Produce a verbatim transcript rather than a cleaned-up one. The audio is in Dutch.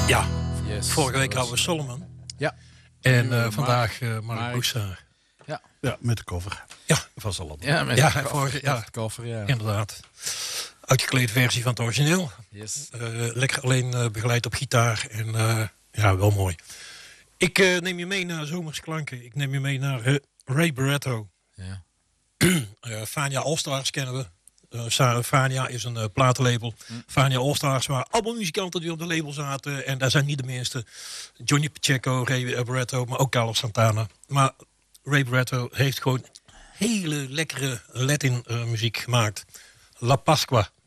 Ja, Yes, vorige week was... hadden we Solomon. Ja. En Nu, uh, uh, vandaag uh, Mark Mark. Broussard. Ja. Ja, met de cover. Ja, van Solomon. Ja, met ja, de cover, vorige, ja, de cover, ja. Inderdaad. Uitgeklede versie van het origineel. Yes. Uh, lekker alleen uh, begeleid op gitaar. En uh, ja, wel mooi. Ik uh, neem je mee naar zomerse klanken. Ik neem je mee naar uh, Ray Barretto. Ja. uh, Fania All-Stars kennen we. Uh, Fania is een uh, platenlabel. Mm. Fania All-Stars waren allemaal muzikanten die op de label zaten. En daar zijn niet de minste. Johnny Pacheco, Ray Barretto, maar ook Carlos Santana. Maar Ray Barretto heeft gewoon hele lekkere Latin uh, muziek gemaakt. La Pascua.